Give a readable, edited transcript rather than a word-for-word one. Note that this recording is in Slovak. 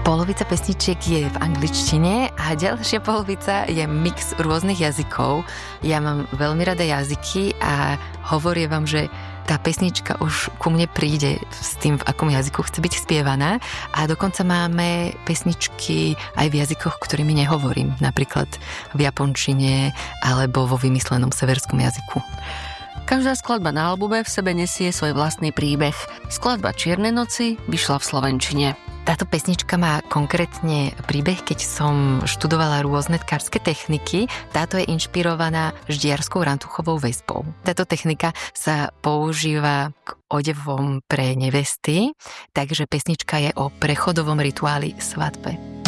Polovica pesničiek je v angličtine a ďalšia polovica je mix rôznych jazykov. Ja mám veľmi rada jazyky a hovorím vám, že tá pesnička už ku mne príde s tým, v akom jazyku chce byť spievaná a dokonca máme pesničky aj v jazykoch, ktorými nehovorím, napríklad v japončine alebo vo vymyslenom severskom jazyku. Každá skladba na albume v sebe nesie svoj vlastný príbeh. Skladba Čierne noci vyšla v slovenčine. Táto pesnička má konkrétne príbeh, keď som študovala rôzne tkárske techniky. Táto je inšpirovaná ždiarskou rantuchovou vespou. Táto technika sa používa k odevom pre nevesty, takže pesnička je o prechodovom rituáli svadbe.